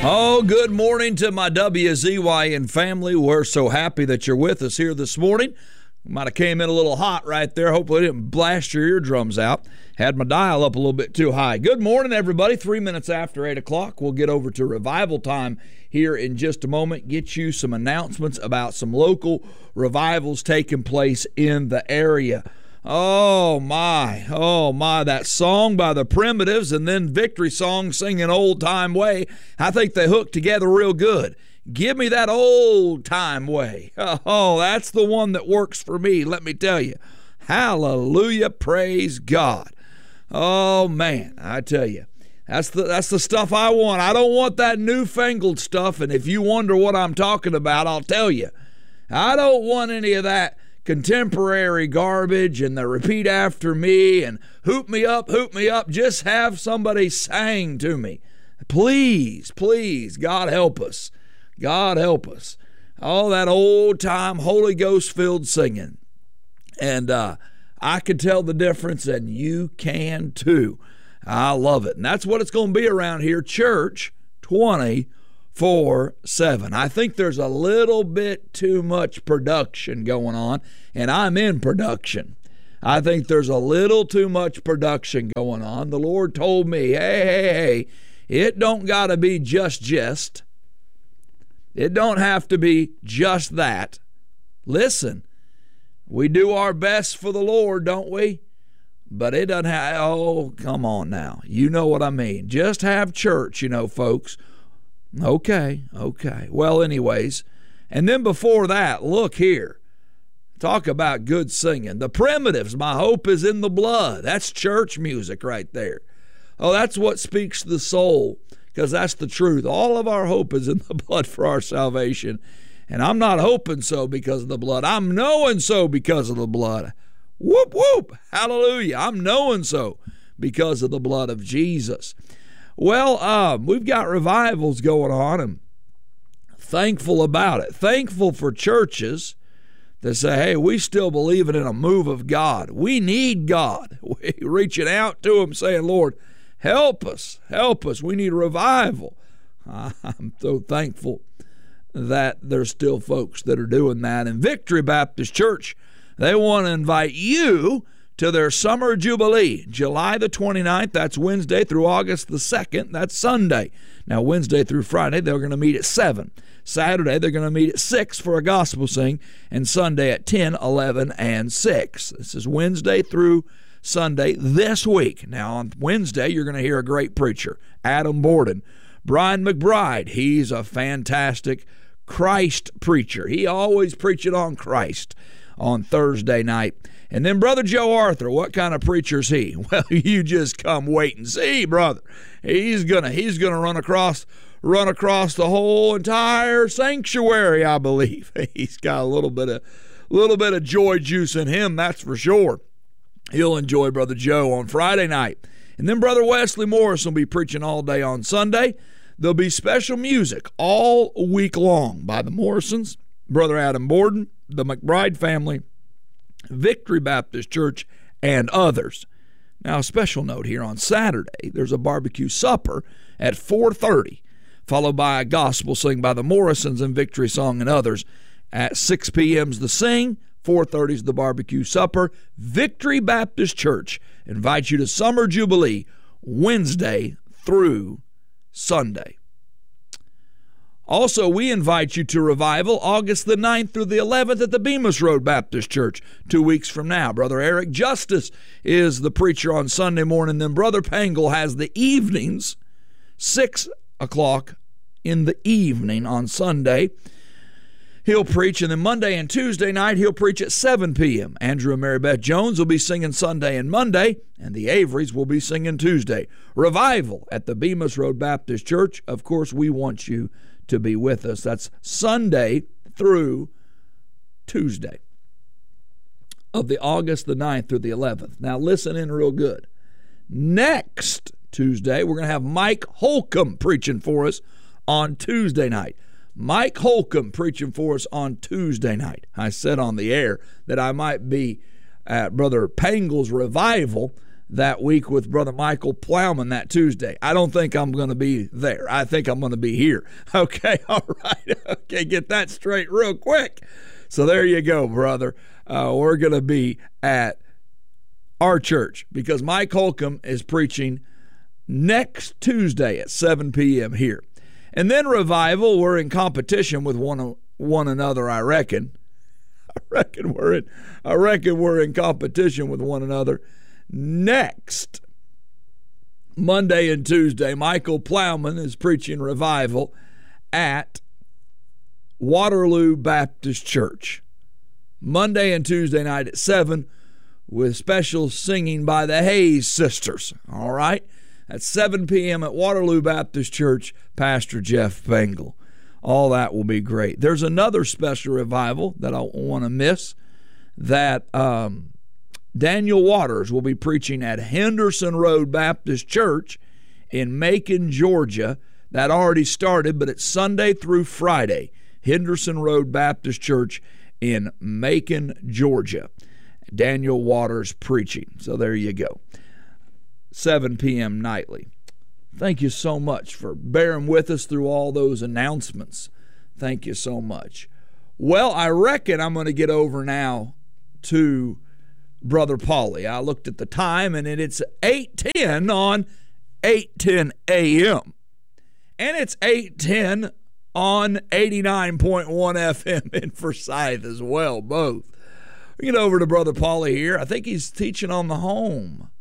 Oh, good morning to my WZYN family. We're so happy that you're with us here this morning. Might have came in a little hot right there. Hopefully it didn't blast your eardrums out. Had my dial up a little bit too high. Good morning, everybody. 3 minutes after 8 o'clock. We'll get over to revival time here in just a moment. Get you some announcements about some local revivals taking place in the area. Oh my, that song by the Primitives and then Victory Song singing Old Time Way. I think they hook together real good. Give me that old time way. Oh, that's the one that works for me, let me tell you. Hallelujah, praise God. Oh man, I tell you, that's the stuff I want. I don't want that newfangled stuff, and if you wonder what I'm talking about, I'll tell you. I don't want any of that contemporary garbage and the repeat after me and hoop me up. Just have somebody sing to me. Please, God help us. God help us. All that old time Holy Ghost filled singing. And I can tell the difference, and you can too. I love it. And that's what it's going to be around here. Church 24/7. I think there's a little bit too much production going on, and I'm in production. I think there's a little too much production going on. The Lord told me, hey, it don't got to be just. It don't have to be just that. Listen, we do our best for the Lord, don't we? But it doesn't have, oh, come on now. You know what I mean. Just have church, folks. Okay. Well, anyways, and then before that, look here. Talk about good singing. The Primitives, My Hope is in the Blood. That's church music right there. Oh, that's what speaks to the soul, because that's the truth. All of our hope is in the blood for our salvation. And I'm not hoping so because of the blood. I'm knowing so because of the blood. Whoop, whoop. Hallelujah. I'm knowing so because of the blood of Jesus. Well, we've got revivals going on, and thankful about it. Thankful for churches that say, hey, we still believe in a move of God. We need God. We're reaching out to Him saying, Lord, help us. We need a revival. I'm so thankful that there's still folks that are doing that. And Victory Baptist Church, they want to invite you to their Summer Jubilee, July the 29th. That's Wednesday through August the 2nd. That's Sunday. Now, Wednesday through Friday, they're going to meet at 7. Saturday, they're going to meet at 6 for a gospel sing, and Sunday at 10, 11, and 6. This is Wednesday through Sunday this week. Now, on Wednesday, you're going to hear a great preacher, Adam Borden. Brian McBride, he's a fantastic Christ preacher. He always preaches on Christ on Thursday night. And then Brother Joe Arthur, what kind of preacher is he? Well, you just come wait and see, brother. He's gonna run across the whole entire sanctuary, I believe. He's got a little bit of joy juice in him, that's for sure. You'll enjoy Brother Joe on Friday night. And then Brother Wesley Morris will be preaching all day on Sunday. There'll be special music all week long by the Morrisons, Brother Adam Borden, the McBride family, Victory Baptist Church, and others. Now, a special note here, on Saturday, there's a barbecue supper at 4:30, followed by a gospel sing by the Morrisons and Victory Song and others. At 6 p.m.'s the sing, 4:30's the barbecue supper. Victory Baptist Church invites you to Summer Jubilee Wednesday through Sunday. Also, we invite you to revival August the 9th through the 11th at the Bemis Road Baptist Church, 2 weeks from now. Brother Eric Justice is the preacher on Sunday morning. Then Brother Pangle has the evenings, 6 o'clock in the evening on Sunday. He'll preach, and then Monday and Tuesday night he'll preach at 7 p.m. Andrew and Mary Beth Jones will be singing Sunday and Monday, and the Averys will be singing Tuesday. Revival at the Bemis Road Baptist Church. Of course, we want you to be with us. That's Sunday through Tuesday of the August the 9th through the 11th. Now listen in real good. Next Tuesday, we're going to have Mike Holcomb preaching for us on Tuesday night. Mike Holcomb preaching for us on Tuesday night. I said on the air that I might be at Brother Pangle's revival that week with Brother Michael Plowman that Tuesday. I don't think I'm going to be there. I think I'm going to be here. Okay, all right. Okay, get that straight real quick. So there you go, brother. We're going to be at our church because Mike Holcomb is preaching next Tuesday at 7 p.m. here. And then Revival, we're in competition with one another, I reckon. I reckon we're in competition with one another. Next Monday and Tuesday, Michael Plowman is preaching Revival at Waterloo Baptist Church. Monday and Tuesday night at 7 with special singing by the Hayes Sisters. All right? At 7 p.m. at Waterloo Baptist Church, Pastor Jeff Bengal. All that will be great. There's another special revival that I want to miss, that Daniel Waters will be preaching at Henderson Road Baptist Church in Macon, Georgia. That already started, but it's Sunday through Friday. Henderson Road Baptist Church in Macon, Georgia. Daniel Waters preaching. So there you go. 7 p.m. nightly. Thank you so much for bearing with us through all those announcements. Thank you so much. Well, I reckon I'm going to get over now to Brother Paulie. I looked at the time, and it's 8:10 on 8:10 a.m. And it's 8:10 on 89.1 FM in Forsyth as well, both. We get over to Brother Paulie here. I think he's teaching on the home.